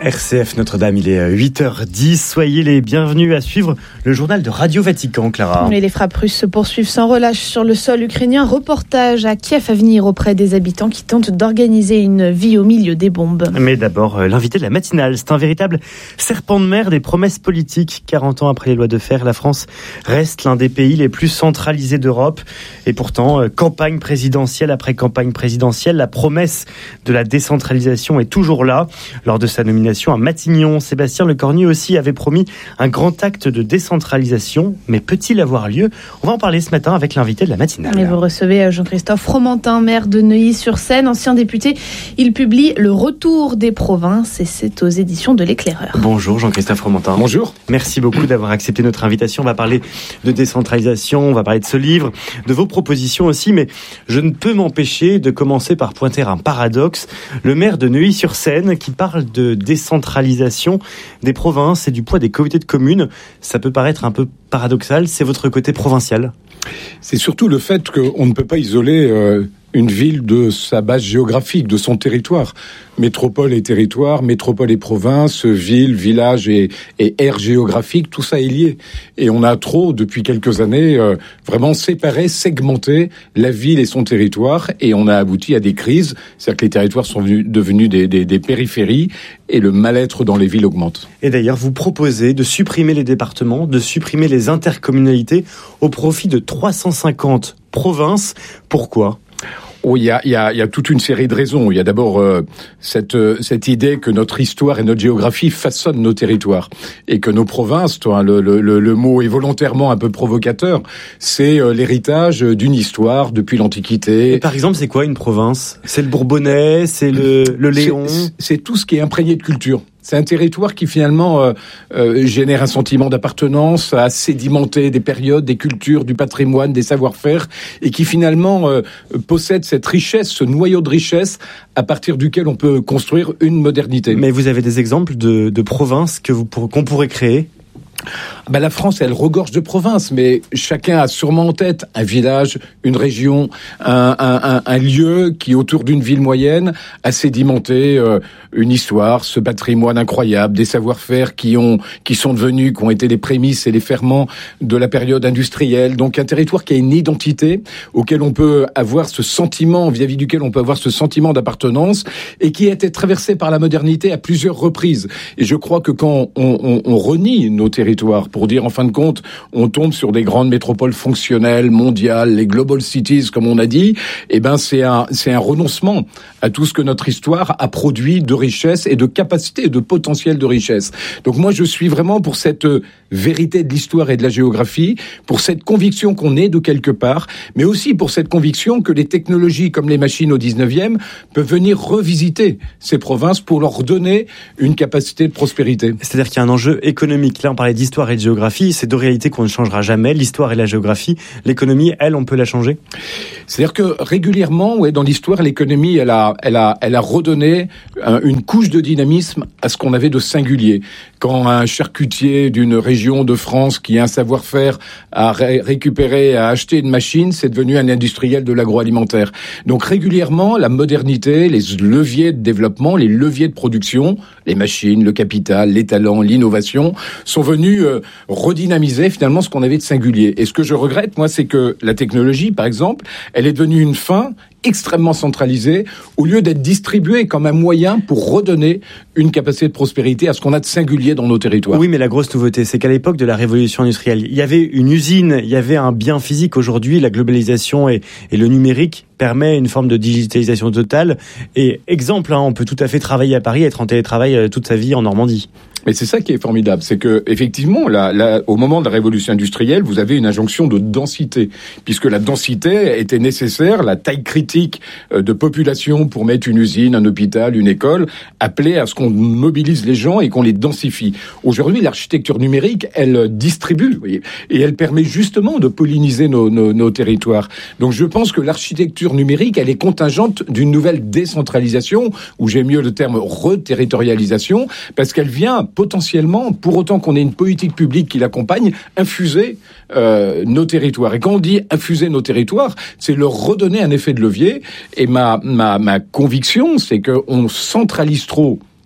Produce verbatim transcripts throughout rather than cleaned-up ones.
R C F Notre-Dame, il est huit heures dix. Soyez les bienvenus à suivre le journal de Radio Vatican, Clara. Et les frappes russes se poursuivent sans relâche sur le sol ukrainien. Reportage à Kiev à venir auprès des habitants qui tentent d'organiser une vie au milieu des bombes. Mais d'abord, l'invité de la matinale. C'est un véritable serpent de mer des promesses politiques. quarante ans après les lois de fer, la France reste l'un des pays les plus centralisés d'Europe. Et pourtant, campagne présidentielle après campagne présidentielle, la promesse de la décentralisation est toujours là. Lors de sa nomination à Matignon, Sébastien Lecornu aussi avait promis un grand acte de décentralisation. Mais peut-il avoir lieu ? On va en parler ce matin avec l'invité de la matinale. Et vous recevez Jean-Christophe Fromentin, maire de Neuilly-sur-Seine, ancien député. Il publie Le Retour des provinces et c'est aux éditions de l'Éclaireur. Bonjour Jean-Christophe Fromentin. Bonjour. Merci beaucoup d'avoir accepté notre invitation. On va parler de décentralisation, on va parler de ce livre, de vos propositions aussi, mais je ne peux m'empêcher de commencer par pointer un paradoxe. Le maire de Neuilly-sur-Seine qui parle de décentralisation des provinces et du poids des communautés de communes, ça peut paraître un peu paradoxal, c'est votre côté provincial. C'est surtout le fait qu'on ne peut pas isoler euh, une ville de sa base géographique, de son territoire. Métropole et territoire, métropole et province, ville, village et, et aire géographique, tout ça est lié. Et on a trop, depuis quelques années, euh, vraiment séparé, segmenté la ville et son territoire, et on a abouti à des crises. C'est-à-dire que les territoires sont venus, devenus des, des, des périphéries, et le mal-être dans les villes augmente. Et d'ailleurs, vous proposez de supprimer les départements, de supprimer les intercommunalités au profit de trois cent cinquante provinces. Pourquoi ? Oh, il y a, il y a, il y a toute une série de raisons. Il y a d'abord euh, cette, euh, cette idée que notre histoire et notre géographie façonnent nos territoires et que nos provinces, toi, le, le, le mot est volontairement un peu provocateur, c'est euh, l'héritage d'une histoire depuis l'Antiquité. Et par exemple, c'est quoi une province ? C'est le Bourbonnais, c'est le, le Léon ? C'est, c'est tout ce qui est imprégné de culture. C'est un territoire qui finalement euh, euh, génère un sentiment d'appartenance, a sédimenté des périodes, des cultures, du patrimoine, des savoir-faire, et qui finalement euh, possède cette richesse, ce noyau de richesse, à partir duquel on peut construire une modernité. Mais vous avez des exemples de, de provinces que vous, qu'on pourrait créer ? Ben, la France, elle regorge de provinces, mais chacun a sûrement en tête un village, une région, un, un, un, un lieu qui, autour d'une ville moyenne, a sédimenté euh, une histoire, ce patrimoine incroyable, des savoir-faire qui ont, qui sont devenus, qui ont été les prémices et les ferments de la période industrielle. Donc un territoire qui a une identité, auquel on peut avoir ce sentiment, vis-à-vis duquel on peut avoir ce sentiment d'appartenance, et qui a été traversé par la modernité à plusieurs reprises. Et je crois que quand on, on, on renie nos territoires, pour dire en fin de compte, on tombe sur des grandes métropoles fonctionnelles, mondiales, les global cities, comme on a dit, eh ben c'est un, c'est un renoncement à tout ce que notre histoire a produit de richesse et de capacité, de potentiel de richesse. Donc moi, je suis vraiment pour cette vérité de l'histoire et de la géographie, pour cette conviction qu'on est de quelque part, mais aussi pour cette conviction que les technologies comme les machines au dix-neuvième peuvent venir revisiter ces provinces pour leur donner une capacité de prospérité. C'est-à-dire qu'il y a un enjeu économique. Là, on parlait d'histoire et de géographie, c'est deux réalités qu'on ne changera jamais, l'histoire et la géographie. L'économie, elle, on peut la changer ? C'est-à-dire que régulièrement, ouais, dans l'histoire, l'économie, elle a, elle a, elle a redonné une couche de dynamisme à ce qu'on avait de singulier. Quand un charcutier d'une région de France qui a un savoir-faire a ré- récupéré, a acheté une machine, c'est devenu un industriel de l'agroalimentaire. Donc régulièrement, la modernité, les leviers de développement, les leviers de production, les machines, le capital, les talents, l'innovation, sont venus euh, redynamiser finalement ce qu'on avait de singulier. Et ce que je regrette, moi, c'est que la technologie, par exemple, elle est devenue une fin extrêmement centralisée, au lieu d'être distribuée comme un moyen pour redonner une capacité de prospérité à ce qu'on a de singulier dans nos territoires. Oui, mais la grosse nouveauté, c'est qu'à l'époque de la révolution industrielle, il y avait une usine, il y avait un bien physique. Aujourd'hui, la globalisation et, et le numérique permet une forme de digitalisation totale. Et exemple, hein, on peut tout à fait travailler à Paris, être en télétravail toute sa vie en Normandie. Mais c'est ça qui est formidable, c'est que effectivement, là, là, au moment de la révolution industrielle, vous avez une injonction de densité, puisque la densité était nécessaire, la taille critique de population pour mettre une usine, un hôpital, une école, appelait à ce qu'on mobilise les gens et qu'on les densifie. Aujourd'hui, l'architecture numérique, elle distribue, vous voyez, et elle permet justement de polliniser nos, nos, nos territoires. Donc, je pense que l'architecture numérique, elle est contingente d'une nouvelle décentralisation, ou j'aime mieux le terme reterritorialisation, parce qu'elle vient potentiellement, pour autant qu'on ait une politique publique qui l'accompagne, infuser euh, nos territoires. Et quand on dit infuser nos territoires, c'est leur redonner un effet de levier. Et ma, ma, ma conviction, c'est qu'on centralise trop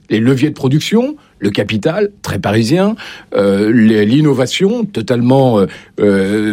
les leviers de production, le capital, très parisien, euh, l'innovation, totalement euh, euh,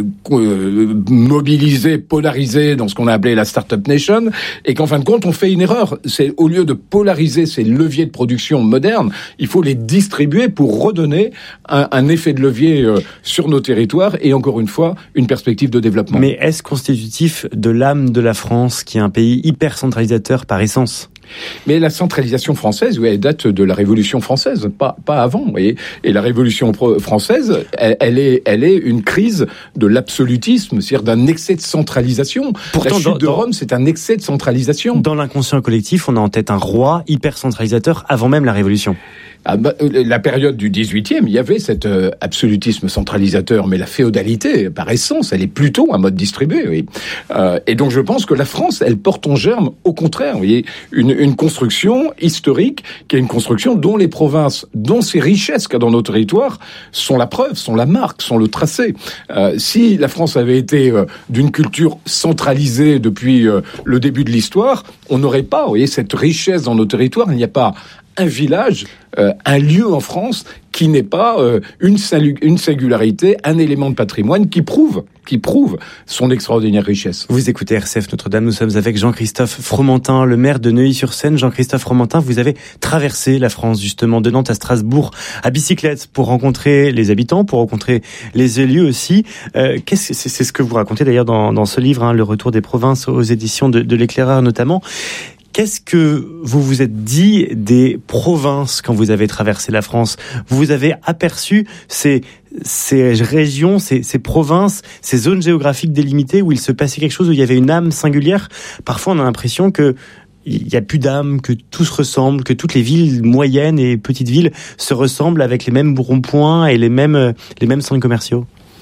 mobilisée, polarisée dans ce qu'on a appelé la Startup Nation, et qu'en fin de compte, on fait une erreur. C'est au lieu de polariser ces leviers de production modernes, il faut les distribuer pour redonner un, un effet de levier euh, sur nos territoires et encore une fois, une perspective de développement. Mais est-ce constitutif de l'âme de la France, qui est un pays hyper centralisateur par essence ? Mais la centralisation française, oui, elle date de la Révolution française, pas pas avant, vous voyez. Et la Révolution française, elle, elle est elle est une crise de l'absolutisme, c'est-à-dire d'un excès de centralisation. Pourtant, la chute dans, de Rome, c'est un excès de centralisation. Dans l'inconscient collectif, on a en tête un roi hyper centralisateur avant même la Révolution. Ah bah, la période du dix-huitième, il y avait cet euh, absolutisme centralisateur, mais la féodalité, par essence, elle est plutôt un mode distribué. Oui. Euh, et donc je pense que la France, elle porte en germe, au contraire, vous voyez, une, une construction historique, qui est une construction dont les provinces, dont ces richesses qu'a dans nos territoires, sont la preuve, sont la marque, sont le tracé. Euh, si la France avait été euh, d'une culture centralisée depuis euh, le début de l'histoire, on n'aurait pas, vous voyez, cette richesse dans nos territoires. Il n'y a pas un village, euh, un lieu en France qui n'est pas euh, une, une singularité, un élément de patrimoine qui prouve, qui prouve son extraordinaire richesse. Vous écoutez R C F Notre-Dame, nous sommes avec Jean-Christophe Fromentin, le maire de Neuilly-sur-Seine. Jean-Christophe Fromentin, vous avez traversé la France, justement, de Nantes à Strasbourg, à bicyclette, pour rencontrer les habitants, pour rencontrer les élus aussi. Euh, qu'est-ce, c'est, c'est ce que vous racontez d'ailleurs dans, dans ce livre, hein, Le Retour des provinces, aux éditions de, de l'Éclaireur notamment. Qu'est-ce que vous vous êtes dit des provinces quand vous avez traversé la France ? Vous avez aperçu ces, ces régions, ces, ces provinces, ces zones géographiques délimitées où il se passait quelque chose, où il y avait une âme singulière ? Parfois, on a l'impression que il n'y a plus d'âme, que tout se ressemble, que toutes les villes moyennes et petites villes se ressemblent avec les mêmes ronds-points et les mêmes, les mêmes centres commerciaux.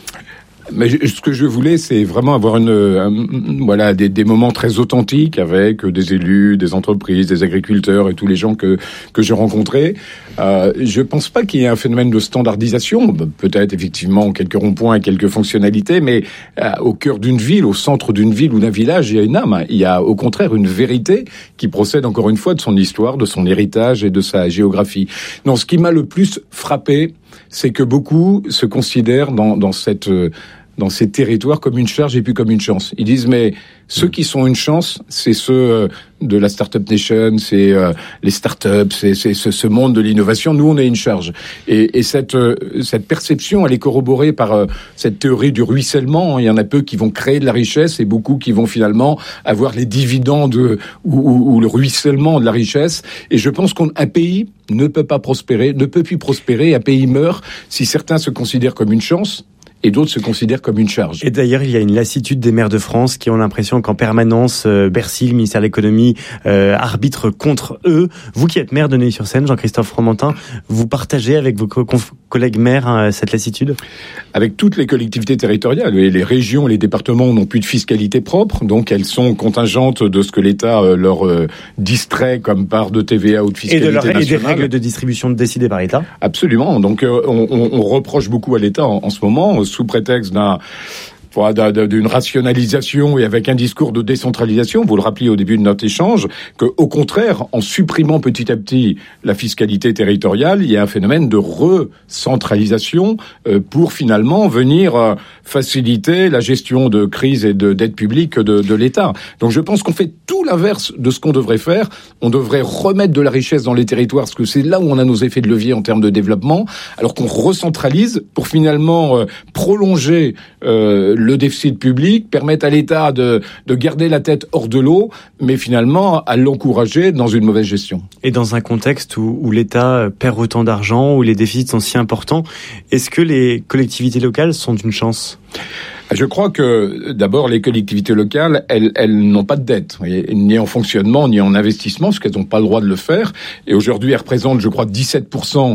Mais ce que je voulais, c'est vraiment avoir une, un, voilà, des, des moments très authentiques avec des élus, des entreprises, des agriculteurs et tous les gens que que j'ai rencontrés. Euh, je pense pas qu'il y ait un phénomène de standardisation. Peut-être effectivement quelques ronds-points et quelques fonctionnalités, mais euh, au cœur d'une ville, au centre d'une ville ou d'un village, il y a une âme. Il y a au contraire une vérité qui procède encore une fois de son histoire, de son héritage et de sa géographie. Non, ce qui m'a le plus frappé, c'est que beaucoup se considèrent dans, dans cette, dans ces territoires comme une charge et puis comme une chance. Ils disent, mais ceux qui sont une chance, c'est ceux de la Startup Nation, c'est euh, les startups, c'est, c'est ce, ce monde de l'innovation. Nous, on est une charge. Et, et cette, euh, cette perception, elle est corroborée par euh, cette théorie du ruissellement. Il y en a peu qui vont créer de la richesse et beaucoup qui vont finalement avoir les dividendes ou, ou, ou le ruissellement de la richesse. Et je pense qu'un pays ne peut pas prospérer, ne peut plus prospérer. Un pays meurt si certains se considèrent comme une chance et d'autres se considèrent comme une charge. Et d'ailleurs, il y a une lassitude des maires de France qui ont l'impression qu'en permanence, euh, Bercy, le ministère de l'économie, euh, arbitre contre eux. Vous qui êtes maire de Neuilly-sur-Seine, Jean-Christophe Fromentin, vous partagez avec vos co- collègues maires hein, cette lassitude ? Avec toutes les collectivités territoriales, les régions, les départements n'ont plus de fiscalité propre, donc elles sont contingentes de ce que l'État euh, leur euh, distrait comme part de T V A ou de fiscalité et de leur, nationale. Et des règles de distribution décidées par l'État ? Absolument. Donc euh, on, on, on reproche beaucoup à l'État en, en ce moment, sous prétexte d'un d'une rationalisation et avec un discours de décentralisation. Vous le rappeliez au début de notre échange, que au contraire, en supprimant petit à petit la fiscalité territoriale, il y a un phénomène de recentralisation euh, pour finalement venir euh, faciliter la gestion de crise et de dette publique de, de l'État. Donc je pense qu'on fait tout l'inverse de ce qu'on devrait faire. On devrait remettre de la richesse dans les territoires, parce que c'est là où on a nos effets de levier en termes de développement, alors qu'on recentralise pour finalement euh, prolonger euh, le déficit public, permettre à l'État de, de garder la tête hors de l'eau, mais finalement à l'encourager dans une mauvaise gestion. Et dans un contexte où, où l'État perd autant d'argent, où les déficits sont si importants, est-ce que les collectivités locales sont une chance ? Je crois que, d'abord, les collectivités locales, elles, elles n'ont pas de dette, vous voyez, ni en fonctionnement, ni en investissement, parce qu'elles n'ont pas le droit de le faire. Et aujourd'hui, elles représentent, je crois, dix-sept pour cent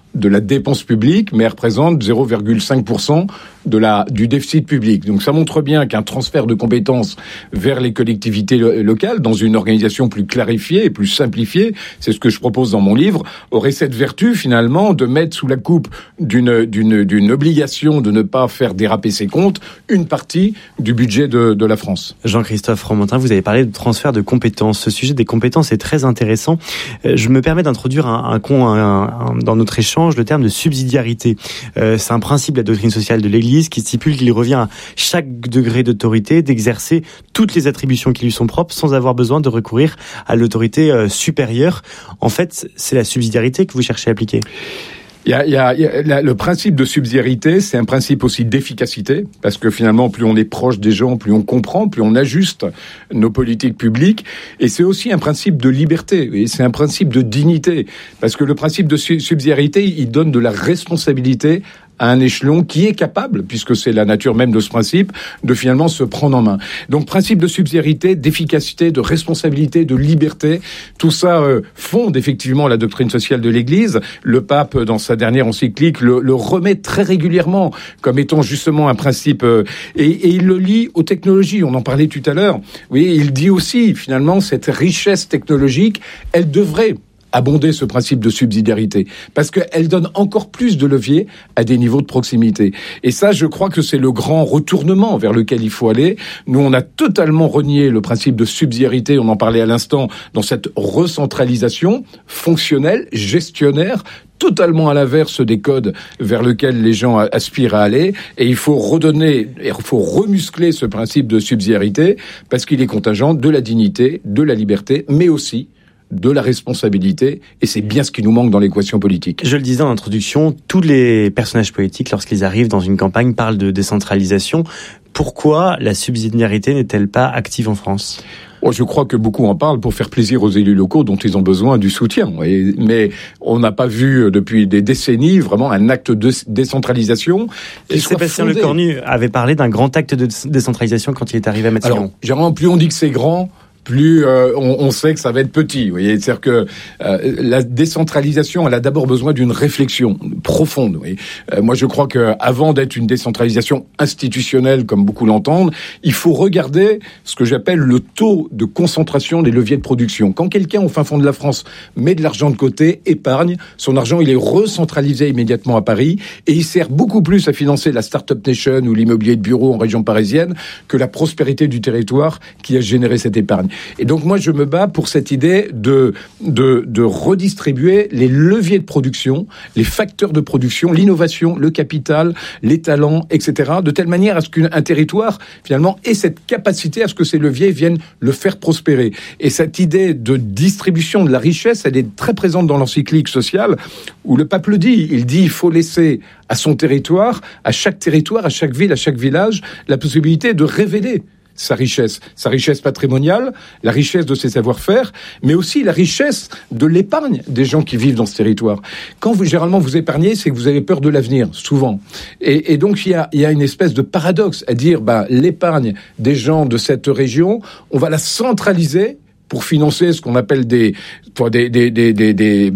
de la dépense publique, mais elle représente zéro virgule cinq pour cent de la, du déficit public. Donc ça montre bien qu'un transfert de compétences vers les collectivités lo- locales, dans une organisation plus clarifiée et plus simplifiée, c'est ce que je propose dans mon livre, aurait cette vertu finalement de mettre sous la coupe d'une, d'une, d'une obligation de ne pas faire déraper ses comptes une partie du budget de, de la France. Jean-Christophe Fromentin, vous avez parlé de transfert de compétences. Ce sujet des compétences est très intéressant. Je me permets d'introduire un, un, un, un, dans notre échange le terme de subsidiarité. Euh, c'est un principe de la doctrine sociale de l'Église qui stipule qu'il revient à chaque degré d'autorité d'exercer toutes les attributions qui lui sont propres sans avoir besoin de recourir à l'autorité euh, supérieure. En fait, c'est la subsidiarité que vous cherchez à appliquer. Il y a, il y a, il y a la, le principe de subsidiarité, c'est un principe aussi d'efficacité, parce que finalement, plus on est proche des gens, plus on comprend, plus on ajuste nos politiques publiques, et c'est aussi un principe de liberté, et c'est un principe de dignité, parce que le principe de subsidiarité, il donne de la responsabilité à un échelon qui est capable, puisque c'est la nature même de ce principe, de finalement se prendre en main. Donc, principe de subsidiarité, d'efficacité, de responsabilité, de liberté, tout ça euh, fonde effectivement la doctrine sociale de l'Église. Le pape, dans sa dernière encyclique, le, le remet très régulièrement comme étant justement un principe, euh, et, et il le lie aux technologies. On en parlait tout à l'heure. Oui, il dit aussi, finalement, cette richesse technologique, elle devrait abonder ce principe de subsidiarité, parce qu'elle donne encore plus de levier à des niveaux de proximité. Et ça, je crois que c'est le grand retournement vers lequel il faut aller. Nous, on a totalement renié le principe de subsidiarité, on en parlait à l'instant, dans cette recentralisation fonctionnelle, gestionnaire, totalement à l'inverse des codes vers lesquels les gens aspirent à aller, et il faut redonner, il faut remuscler ce principe de subsidiarité, parce qu'il est contingent de la dignité, de la liberté, mais aussi de la responsabilité, et c'est bien ce qui nous manque dans l'équation politique. Je le disais en introduction, tous les personnages politiques, lorsqu'ils arrivent dans une campagne, parlent de décentralisation. Pourquoi la subsidiarité n'est-elle pas active en France ? Oh, je crois que beaucoup en parlent pour faire plaisir aux élus locaux dont ils ont besoin du soutien. Et, mais on n'a pas vu depuis des décennies vraiment un acte de décentralisation. Et Sébastien Lecornu avait parlé d'un grand acte de décentralisation quand il est arrivé à Matignon. Alors, généralement, plus on dit que c'est grand, plus euh, on, on sait que ça va être petit. Vous voyez, c'est-à-dire que euh, la décentralisation, elle a d'abord besoin d'une réflexion profonde. Vous voyez. Euh, moi, je crois que avant d'être une décentralisation institutionnelle, comme beaucoup l'entendent, il faut regarder ce que j'appelle le taux de concentration des leviers de production. Quand quelqu'un, au fin fond de la France, met de l'argent de côté, épargne, son argent, il est recentralisé immédiatement à Paris, et il sert beaucoup plus à financer la Startup Nation ou l'immobilier de bureau en région parisienne que la prospérité du territoire qui a généré cette épargne. Et donc moi je me bats pour cette idée de, de, de redistribuer les leviers de production, les facteurs de production, l'innovation, le capital, les talents, et cetera, de telle manière à ce qu'un territoire finalement ait cette capacité à ce que ces leviers viennent le faire prospérer. Et cette idée de distribution de la richesse, elle est très présente dans l'encyclique sociale où le pape le dit. Il dit il faut laisser à son territoire, à chaque territoire, à chaque ville, à chaque village, la possibilité de révéler sa richesse, sa richesse patrimoniale, la richesse de ses savoir-faire, mais aussi la richesse de l'épargne des gens qui vivent dans ce territoire. Quand vous, généralement, vous épargnez, c'est que vous avez peur de l'avenir, souvent. Et, et donc, il y a, il y a une espèce de paradoxe à dire, bah, l'épargne des gens de cette région, on va la centraliser pour financer ce qu'on appelle des, pour des, des, des, des, des,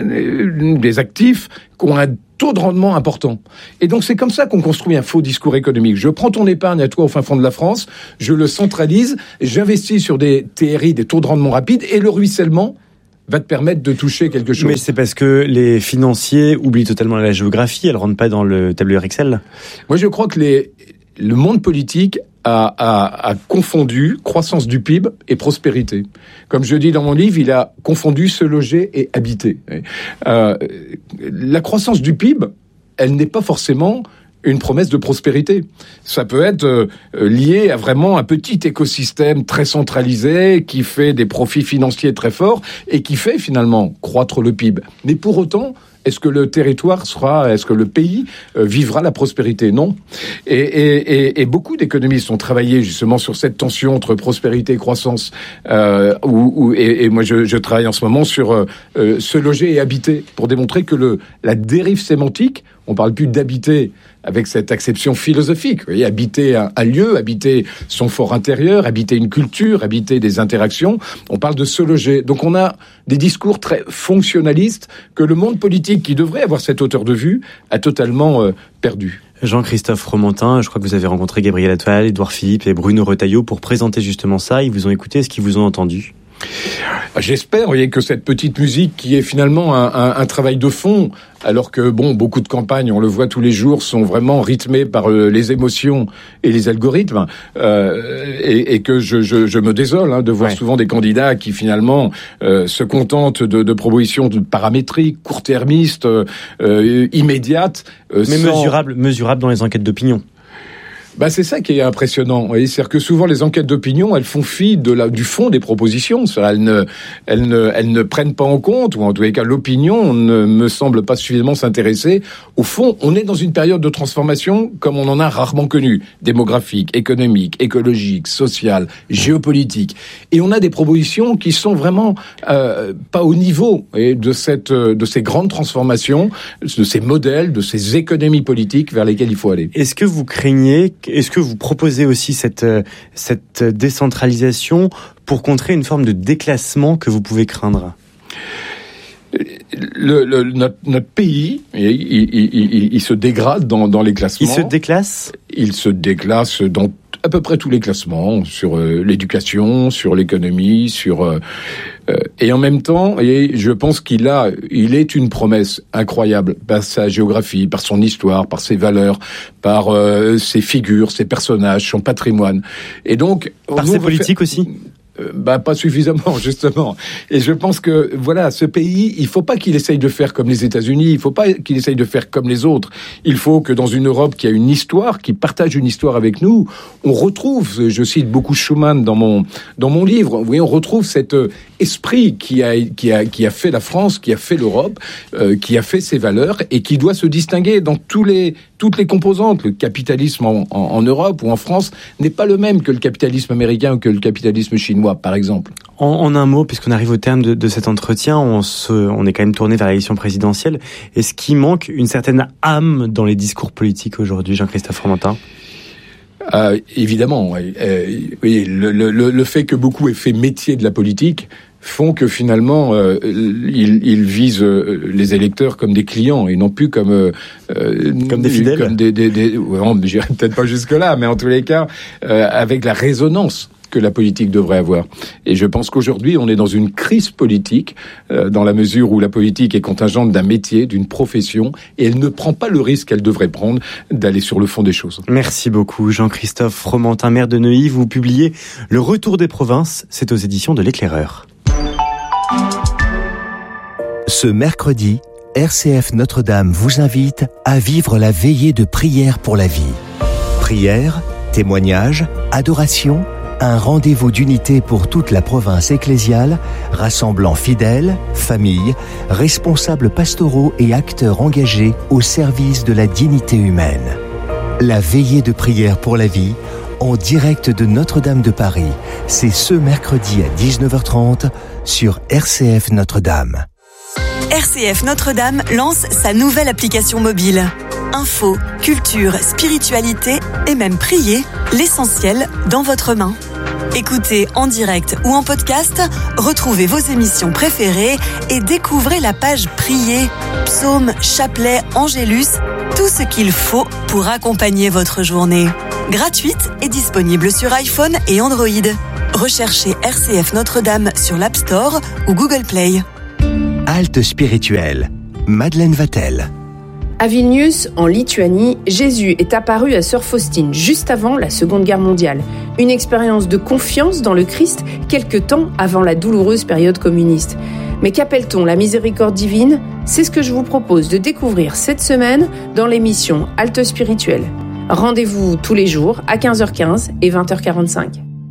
des actifs qui ont un taux de rendement important. Et donc, c'est comme ça qu'on construit un faux discours économique. Je prends ton épargne à toi au fin fond de la France, je le centralise, j'investis sur des T R I, des taux de rendement rapides, et le ruissellement va te permettre de toucher quelque chose. Mais c'est parce que les financiers oublient totalement la géographie, elles ne rentrent pas dans le tableur Excel. Moi, je crois que les, le monde politique a, a, a confondu croissance du P I B et prospérité. Comme je dis dans mon livre, il a confondu se loger et habiter. Euh, la croissance du P I B, elle n'est pas forcément une promesse de prospérité. Ça peut être euh, lié à vraiment un petit écosystème très centralisé qui fait des profits financiers très forts et qui fait finalement croître le P I B. Mais pour autant, est-ce que le territoire sera, est-ce que le pays euh, vivra la prospérité ? Non. Et, et, et, et beaucoup d'économistes ont travaillé justement sur cette tension entre prospérité et croissance. Euh, où, où, et, et moi, je, je travaille en ce moment sur euh, euh, se loger et habiter pour démontrer que le, la dérive sémantique, on parle plus d'habiter avec cette acception philosophique. Vous voyez, habiter un, un lieu, habiter son fort intérieur, habiter une culture, habiter des interactions. On parle de se loger. Donc on a des discours très fonctionnalistes que le monde politique politique qui devrait avoir cette hauteur de vue a totalement euh, perdu. Jean-Christophe Fromentin, je crois que vous avez rencontré Gabriel Attal, Édouard Philippe et Bruno Retailleau pour présenter justement ça. Ils vous ont écouté, est-ce qu'ils vous ont entendu ? J'espère, vous voyez, que cette petite musique qui est finalement un, un, un travail de fond, alors que bon, beaucoup de campagnes, on le voit tous les jours, sont vraiment rythmées par euh, les émotions et les algorithmes, euh, et, et que je, je, je me désole hein, de voir ouais. souvent des candidats qui finalement euh, se contentent de, de propositions de paramétriques, court-termistes, euh, immédiates, euh, mais sans... mesurables, mesurables dans les enquêtes d'opinion. Bah c'est ça qui est impressionnant. Vous voyez, c'est-à-dire que souvent les enquêtes d'opinion, elles font fi de la, du fond des propositions. C'est-à-dire elles ne, elles ne, elles ne prennent pas en compte, ou en tous les cas l'opinion ne me semble pas suffisamment s'intéresser. Au fond, on est dans une période de transformation comme on en a rarement connu, démographique, économique, écologique, sociale, géopolitique. Et on a des propositions qui sont vraiment euh, pas au niveau et de cette, de ces grandes transformations, de ces modèles, de ces économies politiques vers lesquelles il faut aller. Est-ce que vous craignez Est-ce que vous proposez aussi cette, cette décentralisation pour contrer une forme de déclassement que vous pouvez craindre ? Le, le, notre, notre pays, il, il, il, il se dégrade dans, dans les classements. Il se déclasse ? Il se déclasse dans à peu près tous les classements, sur euh, l'éducation, sur l'économie, sur... Euh, euh, et en même temps, et je pense qu'il a, il est une promesse incroyable par sa géographie, par son histoire, par ses valeurs, par euh, ses figures, ses personnages, son patrimoine. Et donc... Par ses politiques faire... aussi ? Euh, bah pas suffisamment justement. Et je pense que voilà, ce pays, il faut pas qu'il essaye de faire comme les États-Unis, il faut pas qu'il essaye de faire comme les autres. Il faut que dans une Europe qui a une histoire, qui partage une histoire avec nous, on retrouve, je cite beaucoup Schuman dans mon dans mon livre, vous voyez, on retrouve cet euh, esprit qui a qui a qui a fait la France, qui a fait l'Europe, euh, qui a fait ses valeurs et qui doit se distinguer dans tous les toutes les composantes. Le capitalisme en, en, en Europe ou en France n'est pas le même que le capitalisme américain ou que le capitalisme chinois, par exemple. En, en un mot, puisqu'on arrive au terme de, de cet entretien, on, se, on est quand même tourné vers l'élection présidentielle. Est-ce qu'il manque une certaine âme dans les discours politiques aujourd'hui, Jean-Christophe Fromentin ? Euh, évidemment, euh, oui, le, le, le fait que beaucoup aient fait métier de la politique font que finalement euh, ils, ils visent euh, les électeurs comme des clients et non plus comme euh, comme des fidèles, comme des, des, des ouais, j'irai peut-être pas jusque là, mais en tous les cas euh, avec la résonance que la politique devrait avoir. Et je pense qu'aujourd'hui, on est dans une crise politique, euh, dans la mesure où la politique est contingente d'un métier, d'une profession, et elle ne prend pas le risque qu'elle devrait prendre d'aller sur le fond des choses. Merci beaucoup, Jean-Christophe Fromentin, maire de Neuilly. Vous publiez Le Retour des provinces, c'est aux éditions de l'Éclaireur. Ce mercredi, R C F Notre-Dame vous invite à vivre la veillée de prière pour la vie. Prière, témoignage, adoration, un rendez-vous d'unité pour toute la province ecclésiale, rassemblant fidèles, familles, responsables pastoraux et acteurs engagés au service de la dignité humaine. La veillée de prière pour la vie, en direct de Notre-Dame de Paris, c'est ce mercredi à dix-neuf heures trente sur R C F Notre-Dame. R C F Notre-Dame lance sa nouvelle application mobile. Info, culture, spiritualité et même prier, l'essentiel dans votre main. Écoutez en direct ou en podcast, retrouvez vos émissions préférées et découvrez la page Prier, psaumes, chapelets, angélus, tout ce qu'il faut pour accompagner votre journée. Gratuite et disponible sur iPhone et Android. Recherchez R C F Notre-Dame sur l'App Store ou Google Play. Halte spirituelle, Madeleine Vatel. À Vilnius, en Lituanie, Jésus est apparu à Sœur Faustine juste avant la Seconde Guerre mondiale. Une expérience de confiance dans le Christ quelque temps avant la douloureuse période communiste. Mais qu'appelle-t-on la miséricorde divine ? C'est ce que je vous propose de découvrir cette semaine dans l'émission Halte spirituelle. Rendez-vous tous les jours à quinze heures quinze et vingt heures quarante-cinq.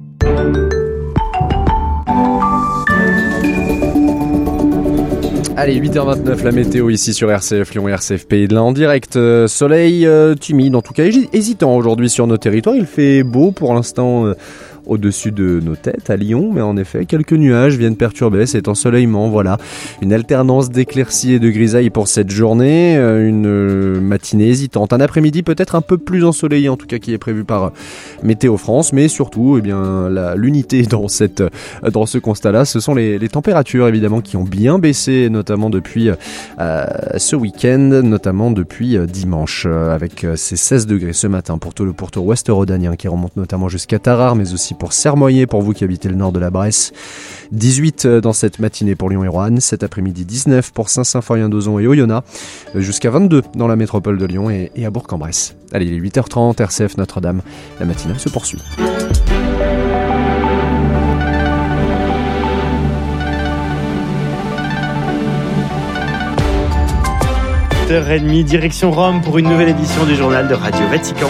Allez, huit heures vingt-neuf, la météo ici sur R C F Lyon et R C F Pays de l'Ain en direct. Euh, soleil euh, timide, en tout cas hésitant aujourd'hui sur nos territoires. Il fait beau pour l'instant. Euh, au-dessus de nos têtes à Lyon, mais en effet, quelques nuages viennent perturber cet ensoleillement. Voilà, une alternance d'éclaircies et de grisailles pour cette journée, une matinée hésitante, un après-midi peut-être un peu plus ensoleillé, en tout cas qui est prévu par Météo France, mais surtout, eh bien, la, l'unité dans cette, dans ce constat-là, ce sont les, les températures évidemment qui ont bien baissé, notamment depuis euh, ce week-end, notamment depuis euh, dimanche, euh, avec euh, ces seize degrés ce matin pour tout le pourtour ouest rhodanien qui remonte notamment jusqu'à Tarare, mais aussi pour Sermoyer, pour vous qui habitez le nord de la Bresse. dix-huit dans cette matinée pour Lyon et Roanne, cet après-midi dix-neuf pour Saint-Symphorien-d'Ozon et Oyonnax, jusqu'à vingt-deux dans la métropole de Lyon et, et à Bourg-en-Bresse. Allez, il est huit heures trente, R C F Notre-Dame, la matinale se poursuit. huit heures trente, direction Rome pour une nouvelle édition du journal de Radio Vatican.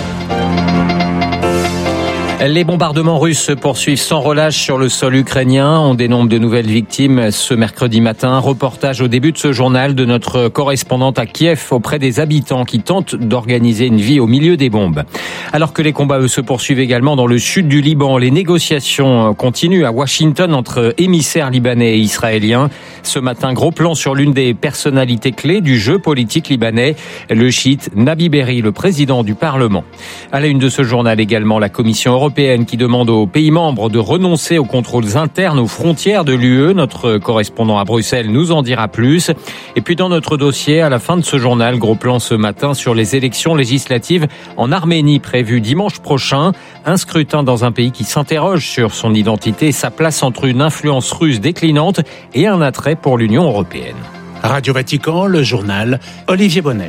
Les bombardements russes se poursuivent sans relâche sur le sol ukrainien. On dénombre de nouvelles victimes ce mercredi matin. Reportage au début de ce journal de notre correspondante à Kiev auprès des habitants qui tentent d'organiser une vie au milieu des bombes. Alors que les combats, eux, se poursuivent également dans le sud du Liban, les négociations continuent à Washington entre émissaires libanais et israéliens. Ce matin, gros plan sur l'une des personnalités clés du jeu politique libanais, le chiite Nabi Berri, le président du Parlement. À la une de ce journal également, la Commission européenne européenne qui demande aux pays membres de renoncer aux contrôles internes aux frontières de l'U E. Notre correspondant à Bruxelles nous en dira plus. Et puis dans notre dossier, à la fin de ce journal, gros plan ce matin sur les élections législatives en Arménie prévues dimanche prochain. Un scrutin dans un pays qui s'interroge sur son identité et sa place entre une influence russe déclinante et un attrait pour l'Union européenne. Radio Vatican, le journal, Olivier Bonnel.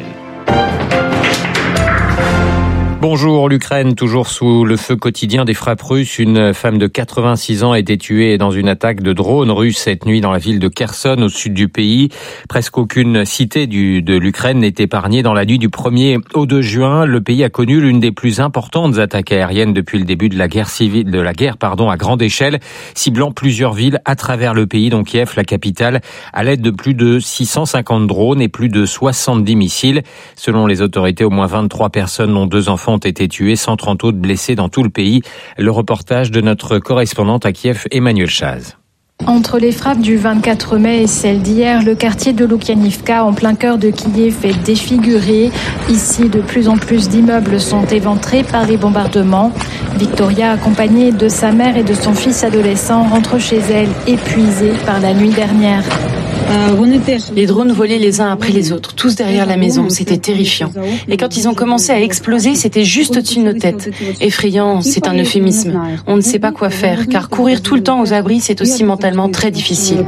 Bonjour, l'Ukraine toujours sous le feu quotidien des frappes russes. Une femme de quatre-vingt-six ans a été tuée dans une attaque de drone russe cette nuit dans la ville de Kherson au sud du pays. Presque aucune cité du, de l'Ukraine n'est épargnée dans la nuit du premier au deux juin. Le pays a connu l'une des plus importantes attaques aériennes depuis le début de la guerre civile, de la guerre, pardon, à grande échelle, ciblant plusieurs villes à travers le pays, dont Kiev, la capitale, à l'aide de plus de six cent cinquante drones et plus de soixante-dix missiles. Selon les autorités, au moins vingt-trois personnes, dont deux enfants, ont été tués, cent trente autres blessés dans tout le pays. Le reportage de notre correspondante à Kiev, Emmanuel Chaz. Entre les frappes du vingt-quatre mai et celles d'hier, le quartier de Loukianivka, en plein cœur de Kiev, est défiguré. Ici, de plus en plus d'immeubles sont éventrés par les bombardements. Victoria, accompagnée de sa mère et de son fils adolescent, rentre chez elle, épuisée par la nuit dernière. Les drones volaient les uns après les autres, tous derrière la maison, c'était terrifiant. Et quand ils ont commencé à exploser, c'était juste au-dessus de nos têtes. Effrayant, c'est un euphémisme. On ne sait pas quoi faire, car courir tout le temps aux abris, c'est aussi mentalement très difficile.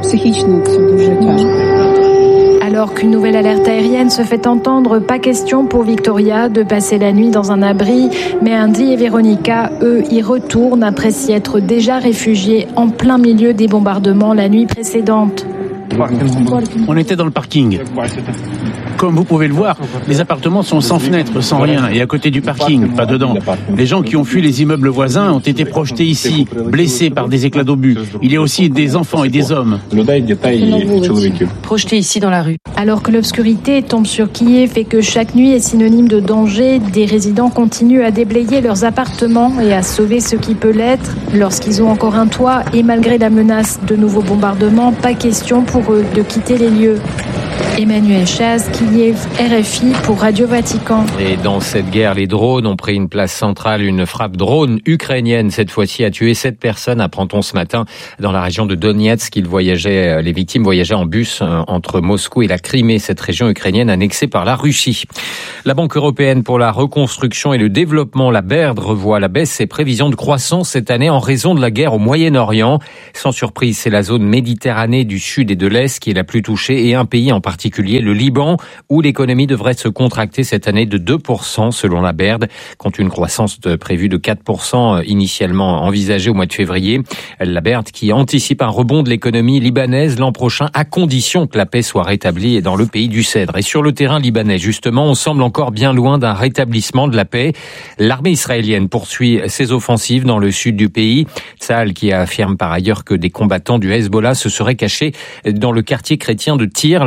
Alors qu'une nouvelle alerte aérienne se fait entendre, pas question pour Victoria de passer la nuit dans un abri, mais Andy et Véronica, eux, y retournent après s'y être déjà réfugiés en plein milieu des bombardements la nuit précédente. On était dans le parking. Comme vous pouvez le voir, les appartements sont sans fenêtres, sans rien, et à côté du parking, pas dedans. Les gens qui ont fui les immeubles voisins ont été projetés ici, blessés par des éclats d'obus. Il y a aussi des enfants et des hommes. Projetés ici dans la rue. Alors que l'obscurité tombe sur Kiev et que chaque nuit est synonyme de danger, des résidents continuent à déblayer leurs appartements et à sauver ce qui peut l'être. Lorsqu'ils ont encore un toit et malgré la menace de nouveaux bombardements, pas question pour eux de quitter les lieux. Emmanuel Chaz, Kiev, R F I pour Radio Vatican. Et dans cette guerre, les drones ont pris une place centrale. Une frappe drone ukrainienne, cette fois-ci, a tué sept personnes, apprend-on ce matin, dans la région de Donetsk. Ils voyageaient, les victimes voyageaient en bus entre Moscou et la Crimée, cette région ukrainienne annexée par la Russie. La Banque européenne pour la reconstruction et le développement, la B E R D, revoit à la baisse ses prévisions de croissance cette année en raison de la guerre au Moyen-Orient. Sans surprise, c'est la zone Méditerranée du Sud et de l'Est qui est la plus touchée et un pays en particulier, le Liban, où l'économie devrait se contracter cette année de deux pour cent selon la B E R D, contre une croissance de, prévue de quatre pour cent initialement envisagée au mois de février. La B E R D qui anticipe un rebond de l'économie libanaise l'an prochain à condition que la paix soit rétablie dans le pays du Cèdre. Et sur le terrain libanais, justement, on semble encore bien loin d'un rétablissement de la paix. L'armée israélienne poursuit ses offensives dans le sud du pays. Tsahal qui affirme par ailleurs que des combattants du Hezbollah se seraient cachés dans le quartier chrétien de Tyr, la grande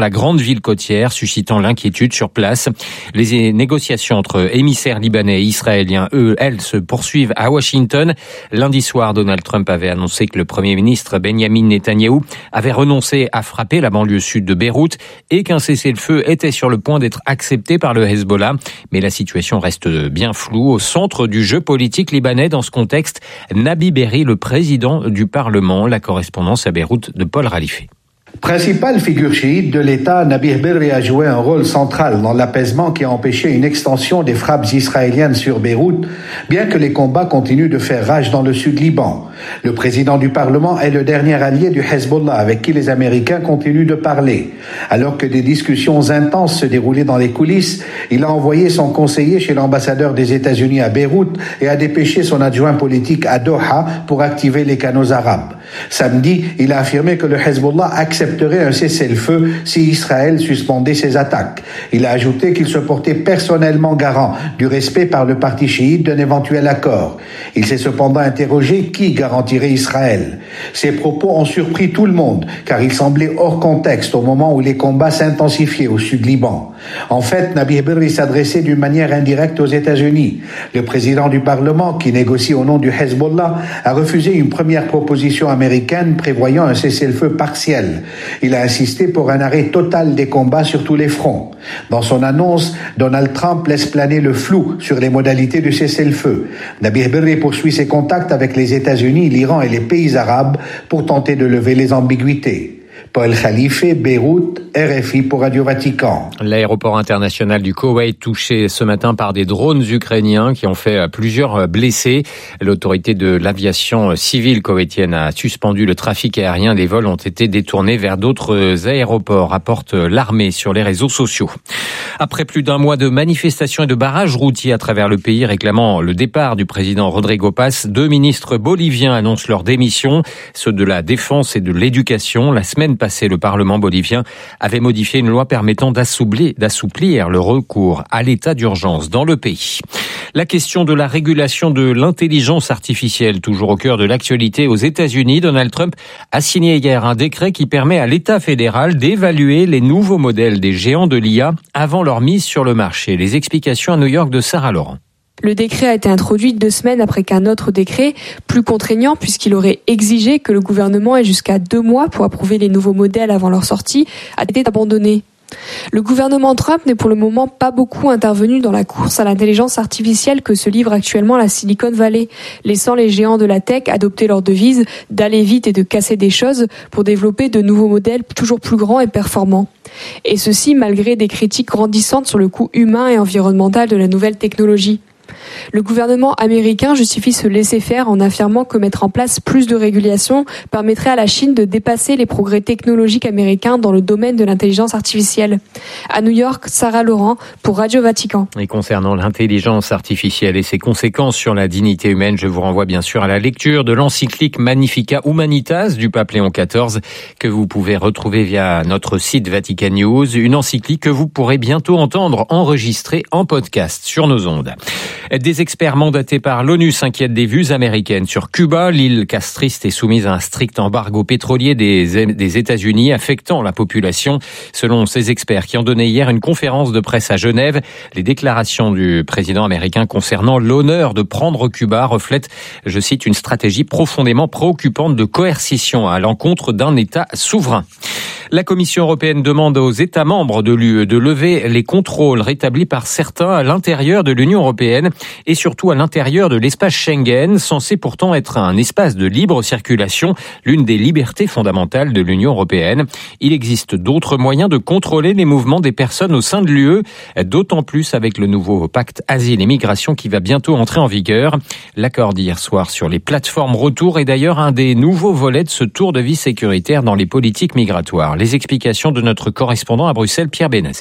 ville côtière, suscitant l'inquiétude sur place. Les négociations entre émissaires libanais et israéliens, eux, elles, se poursuivent à Washington. Lundi soir, Donald Trump avait annoncé que le Premier ministre Benjamin Netanyahou avait renoncé à frapper la banlieue sud de Beyrouth et qu'un cessez-le-feu était sur le point d'être accepté par le Hezbollah. Mais la situation reste bien floue. Au centre du jeu politique libanais dans ce contexte, Nabi Berri, le président du Parlement. La correspondance à Beyrouth de Paul Ralifé. Principale figure chiite de l'État, Nabih Berri a joué un rôle central dans l'apaisement qui a empêché une extension des frappes israéliennes sur Beyrouth, bien que les combats continuent de faire rage dans le sud Liban. Le président du Parlement est le dernier allié du Hezbollah avec qui les Américains continuent de parler. Alors que des discussions intenses se déroulaient dans les coulisses, il a envoyé son conseiller chez l'ambassadeur des États-Unis à Beyrouth et a dépêché son adjoint politique à Doha pour activer les canaux arabes. Samedi, il a affirmé que le Hezbollah accepterait un cessez-le-feu si Israël suspendait ses attaques. Il a ajouté qu'il se portait personnellement garant du respect par le parti chiite d'un éventuel accord. Il s'est cependant interrogé qui garantirait Israël. Ces propos ont surpris tout le monde, car ils semblaient hors contexte au moment où les combats s'intensifiaient au sud Liban. En fait, Nabih Berri s'adressait d'une manière indirecte aux États-Unis. Le président du Parlement, qui négocie au nom du Hezbollah, a refusé une première proposition américaine prévoyant un cessez-le-feu partiel. Il a insisté pour un arrêt total des combats sur tous les fronts. Dans son annonce, Donald Trump laisse planer le flou sur les modalités du cessez-le-feu. Nabih Berri poursuit ses contacts avec les États-Unis, l'Iran et les pays arabes pour tenter de lever les ambiguïtés. Paul Khalife, Beyrouth, R F I pour Radio Vatican. L'aéroport international du Koweït touché ce matin par des drones ukrainiens qui ont fait plusieurs blessés. L'autorité de l'aviation civile koweïtienne a suspendu le trafic aérien. Les vols ont été détournés vers d'autres aéroports, rapporte l'armée sur les réseaux sociaux. Après plus d'un mois de manifestations et de barrages routiers à travers le pays réclamant le départ du président Rodrigo Paz, deux ministres boliviens annoncent leur démission, ceux de la défense et de l'éducation. La semaine passée, le Parlement bolivien avait modifié une loi permettant d'assouplir, d'assouplir le recours à l'état d'urgence dans le pays. La question de la régulation de l'intelligence artificielle, toujours au cœur de l'actualité aux États-Unis. Donald Trump a signé hier un décret qui permet à l'État fédéral d'évaluer les nouveaux modèles des géants de l'I A avant leur mise sur le marché. Les explications à New York de Sarah Laurent. Le décret a été introduit deux semaines après qu'un autre décret, plus contraignant puisqu'il aurait exigé que le gouvernement ait jusqu'à deux mois pour approuver les nouveaux modèles avant leur sortie, a été abandonné. Le gouvernement Trump n'est pour le moment pas beaucoup intervenu dans la course à l'intelligence artificielle que se livre actuellement la Silicon Valley, laissant les géants de la tech adopter leur devise d'aller vite et de casser des choses pour développer de nouveaux modèles toujours plus grands et performants. Et ceci malgré des critiques grandissantes sur le coût humain et environnemental de la nouvelle technologie. Le gouvernement américain justifie ce laisser-faire en affirmant que mettre en place plus de régulation permettrait à la Chine de dépasser les progrès technologiques américains dans le domaine de l'intelligence artificielle. À New York, Sarah Laurent pour Radio Vatican. Et concernant l'intelligence artificielle et ses conséquences sur la dignité humaine, je vous renvoie bien sûr à la lecture de l'encyclique Magnificat Humanitas du pape Léon quatorze que vous pouvez retrouver via notre site Vatican News. Une encyclique que vous pourrez bientôt entendre enregistrée en podcast sur nos ondes. Des experts mandatés par l'ONU s'inquiètent des vues américaines sur Cuba. L'île castriste est soumise à un strict embargo pétrolier des, des États-Unis affectant la population. Selon ces experts qui ont donné hier une conférence de presse à Genève, les déclarations du président américain concernant l'honneur de prendre Cuba reflètent, je cite, une stratégie profondément préoccupante de coercition à l'encontre d'un État souverain. La Commission européenne demande aux États membres de l'U E de lever les contrôles rétablis par certains à l'intérieur de l'Union européenne et surtout à l'intérieur de l'espace Schengen, censé pourtant être un espace de libre circulation, l'une des libertés fondamentales de l'Union européenne. Il existe d'autres moyens de contrôler les mouvements des personnes au sein de l'U E, d'autant plus avec le nouveau pacte asile et migration qui va bientôt entrer en vigueur. L'accord d'hier soir sur les plateformes retour est d'ailleurs un des nouveaux volets de ce tour de vie sécuritaire dans les politiques migratoires. Les explications de notre correspondant à Bruxelles, Pierre Bénazé.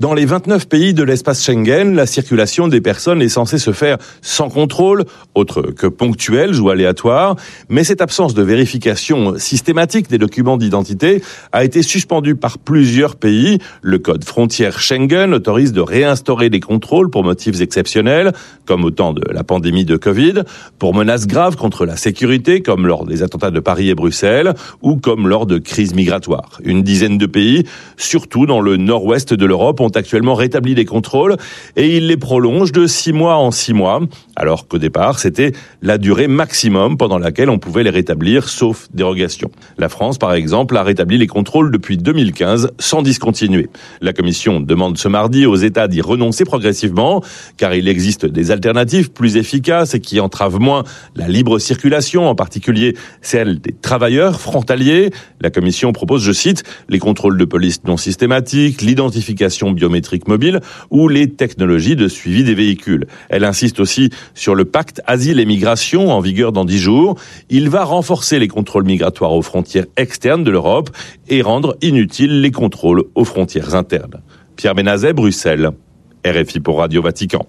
Dans les vingt-neuf pays de l'espace Schengen, la circulation des personnes est censée se faire sans contrôle, autre que ponctuel ou aléatoire, mais cette absence de vérification systématique des documents d'identité a été suspendue par plusieurs pays. Le code frontière Schengen autorise de réinstaurer des contrôles pour motifs exceptionnels, comme au temps de la pandémie de Covid, pour menaces graves contre la sécurité, comme lors des attentats de Paris et Bruxelles, ou comme lors de crises migratoires. Une dizaine de pays, surtout dans le nord-ouest de l'Europe, ont actuellement rétabli les contrôles et ils les prolongent de six mois en six mois, alors qu'au départ, c'était la durée maximum pendant laquelle on pouvait les rétablir, sauf dérogation. La France, par exemple, a rétabli les contrôles depuis deux mille quinze sans discontinuer. La Commission demande ce mardi aux États d'y renoncer progressivement, car il existe des alternatives plus efficaces et qui entravent moins la libre circulation, en particulier celle des travailleurs frontaliers. La Commission propose, je cite, les contrôles de police non systématiques, l'identification biométrique mobile ou les technologies de suivi des véhicules. Elle insiste aussi sur le pacte Asile et Migration en vigueur dans dix jours. Il va renforcer les contrôles migratoires aux frontières externes de l'Europe et rendre inutiles les contrôles aux frontières internes. Pierre Benazet, Bruxelles, R F I pour Radio Vatican.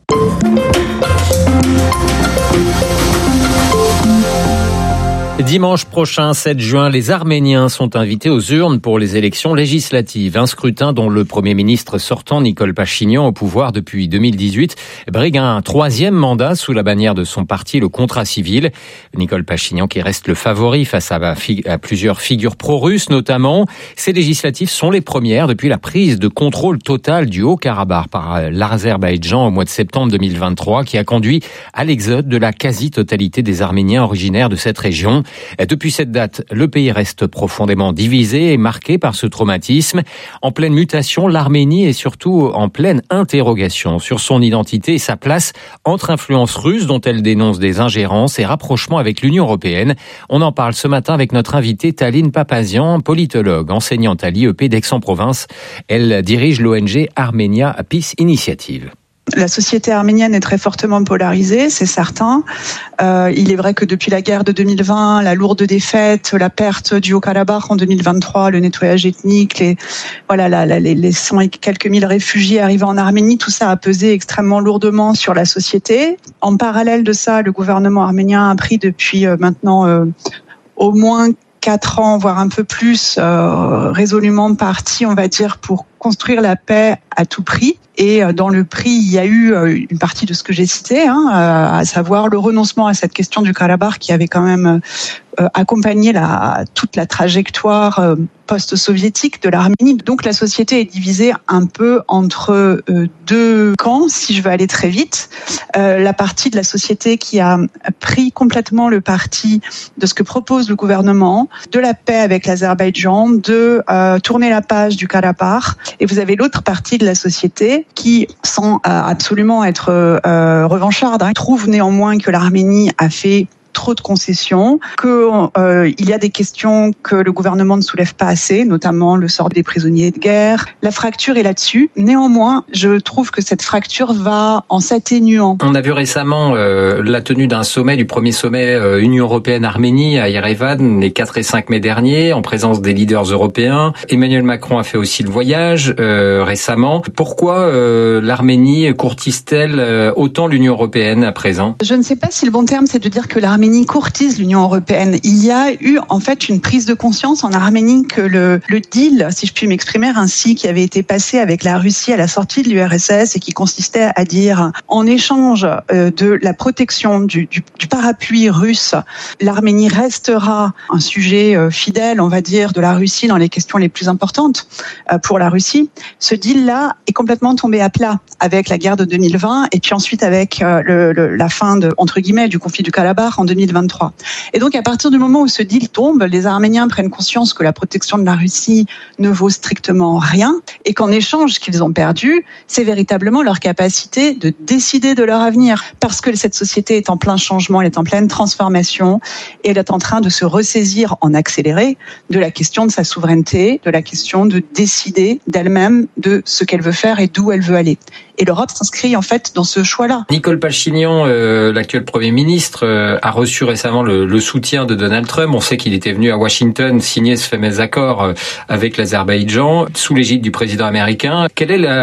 Dimanche prochain, sept juin, les Arméniens sont invités aux urnes pour les élections législatives. Un scrutin dont le Premier ministre sortant, Nicole Pachinian, au pouvoir depuis deux mille dix-huit, brigue un troisième mandat sous la bannière de son parti, le Contrat civil. Nicole Pachinian qui reste le favori face à, à plusieurs figures pro-russes notamment. Ces législatives sont les premières depuis la prise de contrôle total du Haut-Karabakh par l'Azerbaïdjan au mois de septembre deux mille vingt-trois, qui a conduit à l'exode de la quasi-totalité des Arméniens originaires de cette région. Depuis cette date, le pays reste profondément divisé et marqué par ce traumatisme. En pleine mutation, l'Arménie est surtout en pleine interrogation sur son identité et sa place entre influences russes dont elle dénonce des ingérences et rapprochements avec l'Union européenne. On en parle ce matin avec notre invitée Taline Papazian, politologue, enseignante à l'I E P d'Aix-en-Provence. Elle dirige l'O N G Armenia Peace Initiative. La société arménienne est très fortement polarisée, c'est certain. Euh, il est vrai que depuis la guerre de deux mille vingt, la lourde défaite, la perte du Haut-Karabakh en deux mille vingt-trois, le nettoyage ethnique, les voilà, la, la, les, les cent et quelques mille réfugiés arrivés en Arménie, tout ça a pesé extrêmement lourdement sur la société. En parallèle de ça, le gouvernement arménien a pris depuis euh, maintenant euh, au moins quatre ans, voire un peu plus, euh, résolument parti, on va dire, pour construire la paix à tout prix. Et dans le prix, il y a eu une partie de ce que j'ai cité, hein, à savoir le renoncement à cette question du Karabakh qui avait quand même euh, accompagné la, toute la trajectoire euh, post-soviétique de l'Arménie. Donc la société est divisée un peu entre euh, deux camps, si je veux aller très vite. Euh, la partie de la société qui a pris complètement le parti de ce que propose le gouvernement, de la paix avec l'Azerbaïdjan, de euh, tourner la page du Karabakh. Et vous avez l'autre partie de la société qui, sans euh, absolument être euh, revancharde, hein, trouve néanmoins que l'Arménie a fait trop de concessions, que euh, il y a des questions que le gouvernement ne soulève pas assez, notamment le sort des prisonniers de guerre. La fracture est là-dessus. Néanmoins, je trouve que cette fracture va en s'atténuant. On a vu récemment euh, la tenue d'un sommet, du premier sommet euh, Union européenne-Arménie à Yerevan, les quatre et cinq mai derniers, en présence des leaders européens. Emmanuel Macron a fait aussi le voyage euh, récemment. Pourquoi euh, l'Arménie courtise-t-elle euh, autant l'Union européenne à présent ? Je ne sais pas si le bon terme c'est de dire que l'Arménie courtise l'Union européenne. Il y a eu en fait une prise de conscience en Arménie que le, le deal, si je puis m'exprimer ainsi, qui avait été passé avec la Russie à la sortie de l'U R S S et qui consistait à dire en échange euh, de la protection du, du, du parapluie russe, l'Arménie restera un sujet euh, fidèle, on va dire, de la Russie dans les questions les plus importantes euh, pour la Russie. Ce deal-là est complètement tombé à plat avec la guerre de deux mille vingt et puis ensuite avec euh, le, le, la fin de, entre guillemets, du conflit du Karabakh en deux mille vingt-trois. Et donc, à partir du moment où ce deal tombe, les Arméniens prennent conscience que la protection de la Russie ne vaut strictement rien et qu'en échange, ce qu'ils ont perdu, c'est véritablement leur capacité de décider de leur avenir. Parce que cette société est en plein changement, elle est en pleine transformation et elle est en train de se ressaisir en accéléré de la question de sa souveraineté, de la question de décider d'elle-même de ce qu'elle veut faire et d'où elle veut aller. Et l'Europe s'inscrit en fait dans ce choix-là. Nicole Pachinian, euh, l'actuel Premier ministre, euh, a reçu récemment le, le soutien de Donald Trump. On sait qu'il était venu à Washington signer ce fameux accord euh, avec l'Azerbaïdjan sous l'égide du président américain. Quelle est la